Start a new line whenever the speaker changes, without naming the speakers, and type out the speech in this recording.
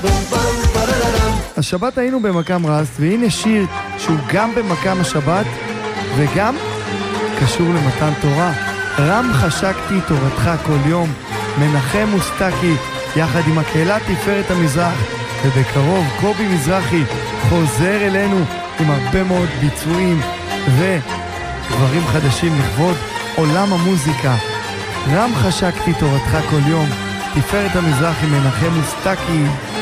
השבת היינו במקם רס, והנה שיר שהוא גם במקם השבת וגם קשור למתן תורה. רם חשקתי תורתך כל יום, מנחם מוסטקי יחד עם הקהילה תפארת המזרח, ובקרוב קובי מזרחי חוזר אלינו עם הרבה מאוד ביצועים ודברים חדשים לכבוד עולם המוזיקה. רם חשקתי תורתך כל יום, תפארת המזרח עם מנחם מוסטקי.